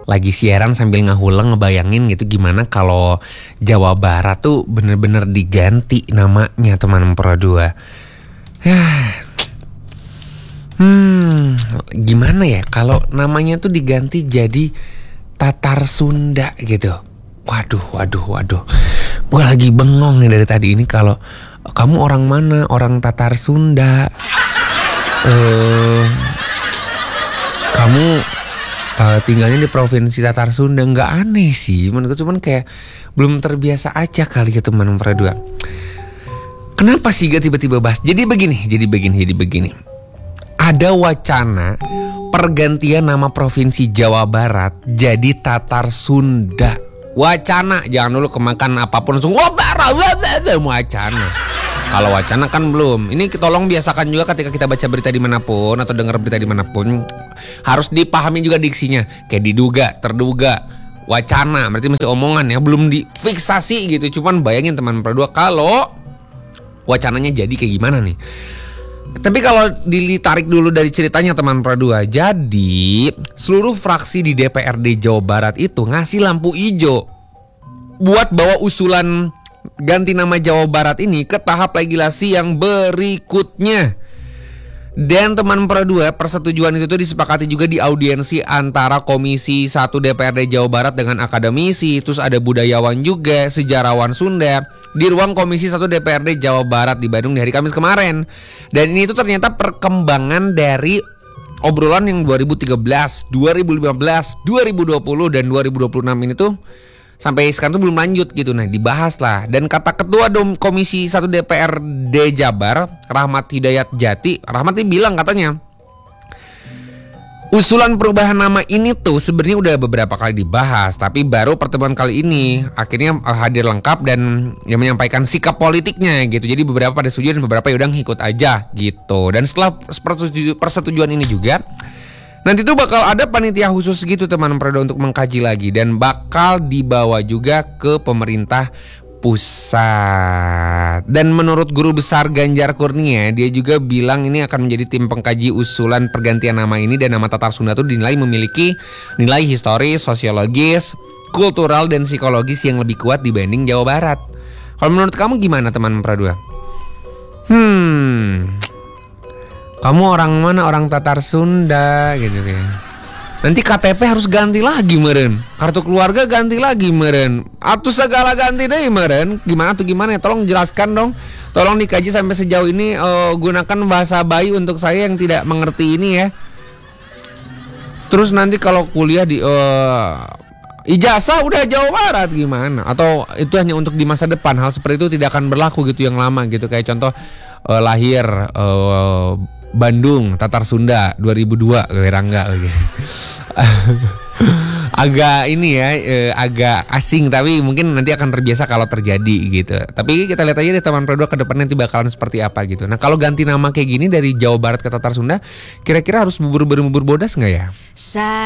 lagi siaran sambil ngehuleng ngebayangin gitu gimana kalau Jawa Barat tuh bener-bener diganti namanya teman Pro 2. Gimana ya kalau namanya tuh diganti jadi Tatar Sunda gitu. Waduh. Gue lagi bengong nih dari tadi ini kalau kamu orang mana? Orang Tatar Sunda. Kamu tinggalnya di provinsi Tatar Sunda. Nggak aneh sih menurutku, cuman kayak belum terbiasa aja kali ya teman Pro 2. Kenapa sih gak tiba-tiba bahas? Jadi begini. Ada wacana pergantian nama provinsi Jawa Barat jadi Tatar Sunda. Wacana, jangan dulu kemakan apapun langsung wacana. Kalau wacana kan belum. Ini tolong biasakan juga ketika kita baca berita dimanapun atau dengar berita dimanapun, harus dipahami juga diksinya. Kayak diduga, terduga, wacana, berarti masih omongan ya, belum difiksasi gitu. Cuman bayangin teman Pro 2 kalau wacananya jadi kayak gimana nih. Tapi kalau ditarik dulu dari ceritanya teman Pro 2, jadi seluruh fraksi di DPRD Jawa Barat itu ngasih lampu hijau buat bawa usulan ganti nama Jawa Barat ini ke tahap legislasi yang berikutnya. Dan teman Pro 2, persetujuan itu tuh disepakati juga di audiensi antara Komisi 1 DPRD Jawa Barat dengan akademisi, terus ada budayawan juga, sejarawan Sunda di ruang Komisi 1 DPRD Jawa Barat di Bandung di hari Kamis kemarin. Dan ini tuh ternyata perkembangan dari obrolan yang 2013, 2015, 2020 dan 2026 ini tuh sampai sekarang tuh belum lanjut gitu. Nah dibahas lah. Dan kata Ketua Komisi 1 DPRD Jabar, Rahmat Hidayat Jati, Rahmat ini bilang katanya usulan perubahan nama ini tuh sebenarnya udah beberapa kali dibahas, tapi baru pertemuan kali ini akhirnya hadir lengkap dan yang menyampaikan sikap politiknya gitu. Jadi beberapa pada setuju dan beberapa yaudah ngikut aja gitu. Dan setelah persetujuan ini juga nanti tuh bakal ada panitia khusus gitu teman Pro 2 untuk mengkaji lagi dan bakal dibawa juga ke pemerintah pusat. Dan menurut Guru Besar Ganjar Kurnia, dia juga bilang ini akan menjadi tim pengkaji usulan pergantian nama ini, dan nama Tatar Sunda itu dinilai memiliki nilai historis, sosiologis, kultural dan psikologis yang lebih kuat dibanding Jawa Barat. Kalau menurut kamu gimana teman Pro 2? Kamu orang mana? Orang Tatar Sunda gitu kayak. Nanti KTP harus ganti lagi meren, kartu keluarga ganti lagi meren, atau segala ganti deh meren. Gimana tuh gimana ya? Tolong jelaskan dong. Tolong dikaji sampai sejauh ini. Gunakan bahasa bayi untuk saya yang tidak mengerti ini ya. Terus nanti kalau kuliah di ijazah udah Jawa Barat gimana? Atau itu hanya untuk di masa depan? Hal seperti itu tidak akan berlaku gitu yang lama gitu. Kayak contoh lahir Bandung, Tatar Sunda 2002 Rangga gitu. Agak ini ya, agak asing, tapi mungkin nanti akan terbiasa kalau terjadi gitu. Tapi kita lihat aja deh teman Pro 2 ke depan nanti bakalan seperti apa gitu. Nah kalau ganti nama kayak gini dari Jawa Barat ke Tatar Sunda, kira-kira harus bubur bodas nggak ya?